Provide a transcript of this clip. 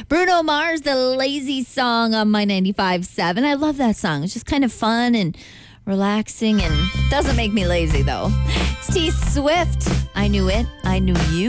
Bruno Mars, the Lazy Song on My 95.7. I love that song. It's just kind of fun and relaxing and doesn't make me lazy, though. It's T Swift. I Knew It. I Knew You.